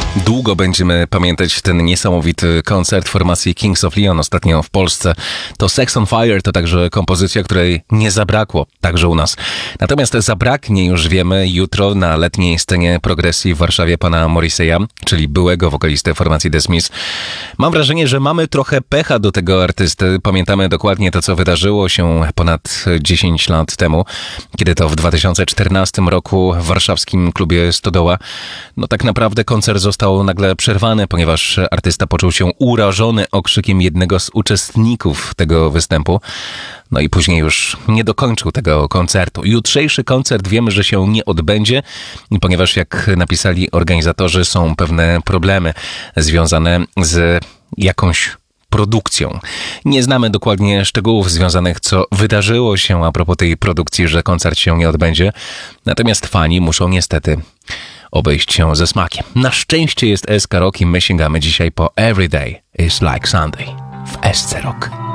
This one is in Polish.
Długo będziemy pamiętać ten niesamowity koncert formacji Kings of Leon ostatnio w Polsce. To Sex on Fire to także kompozycja, której nie zabrakło, także u nas. Natomiast zabraknie, już wiemy, jutro na letniej scenie progresji w Warszawie pana Morrissey'a, czyli byłego wokalisty formacji The Smiths. Mam wrażenie, że mamy trochę pecha do tego artysty. Pamiętamy dokładnie to, co wydarzyło się ponad 10 lat temu, kiedy to w 2014 roku w warszawskim klubie Stodoła, tak naprawdę koncert został nagle przerwany, ponieważ artysta poczuł się urażony okrzykiem jednego z uczestników tego występu. No i później już nie dokończył tego koncertu. Jutrzejszy koncert wiemy, że się nie odbędzie, ponieważ jak napisali organizatorzy, są pewne problemy związane z jakąś produkcją. Nie znamy dokładnie szczegółów związanych, co wydarzyło się a propos tej produkcji, że koncert się nie odbędzie. Natomiast fani muszą niestety obejść się ze smakiem. Na szczęście jest SK Rock i my sięgamy dzisiaj po Every Day is Like Sunday w SC Rock.